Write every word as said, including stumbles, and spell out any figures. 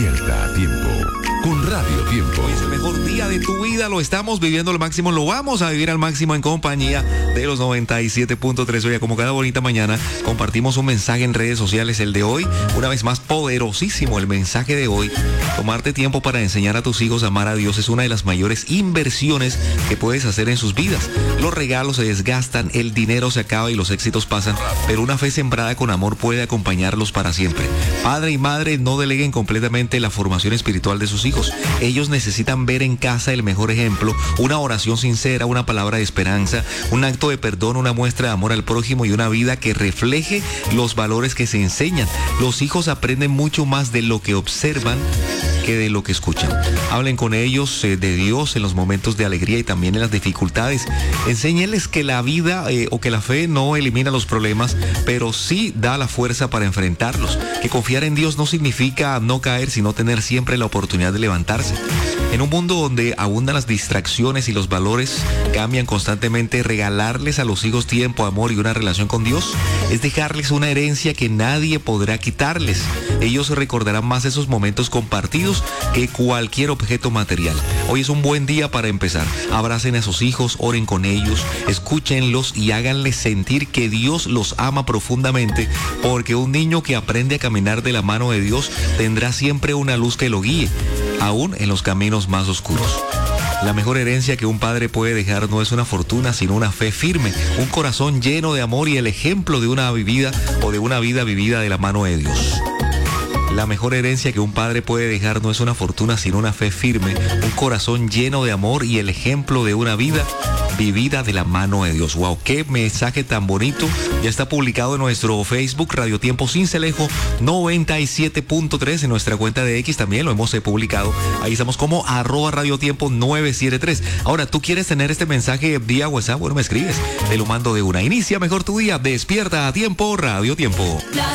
Despierta a tiempo con Radio Tiempo. Hoy es el mejor día de tu vida, lo estamos viviendo al máximo, lo vamos a vivir al máximo en compañía de los noventa y siete punto tres. Oye, como cada bonita mañana, compartimos un mensaje en redes sociales, el de hoy, una vez más poderosísimo el mensaje de hoy. Tomarte tiempo para enseñar a tus hijos a amar a Dios es una de las mayores inversiones que puedes hacer en sus vidas. Los regalos se desgastan, el dinero se acaba y los éxitos pasan, pero una fe sembrada con amor puede acompañarlos para siempre. Padre y madre, no deleguen completamente la formación espiritual de sus hijos. Ellos necesitan ver en casa el mejor ejemplo, una oración sincera, una palabra de esperanza, un acto de perdón, una muestra de amor al prójimo y una vida que refleje los valores que se enseñan. Los hijos aprenden mucho más de lo que observan que de lo que escuchan. Hablen con ellos eh, de Dios en los momentos de alegría y también en las dificultades. Enséñenles que la vida eh, o que la fe no elimina los problemas, pero sí da la fuerza para enfrentarlos. Que confiar en Dios no significa no caer, sino tener siempre la oportunidad de levantarse. En un mundo donde abundan las distracciones y los valores cambian constantemente, regalarles a los hijos tiempo, amor y una relación con Dios es dejarles una herencia que nadie podrá quitarles. Ellos recordarán más esos momentos compartidos que cualquier objeto material. Hoy es un buen día para empezar. Abracen a sus hijos, oren con ellos, escúchenlos y háganles sentir que Dios los ama profundamente, porque un niño que aprende a caminar de la mano de Dios tendrá siempre una luz que lo guíe, aún en los caminos más oscuros. La mejor herencia que un padre puede dejar no es una fortuna, sino una fe firme, un corazón lleno de amor y el ejemplo de una vivida o de una vida vivida de la mano de Dios. La mejor herencia que un padre puede dejar no es una fortuna, sino una fe firme, un corazón lleno de amor y el ejemplo de una vida vivida de la mano de Dios. Wow, qué mensaje tan bonito. Ya está publicado en nuestro Facebook, Radio Tiempo Cincelejo noventa y siete punto tres, en nuestra cuenta de X también lo hemos eh, publicado. Ahí estamos como arroba Radio Tiempo nueve siete tres. Ahora, ¿tú quieres tener este mensaje vía WhatsApp? Bueno, me escribes, te lo mando de una. Inicia mejor tu día, despierta a tiempo, Radio Tiempo.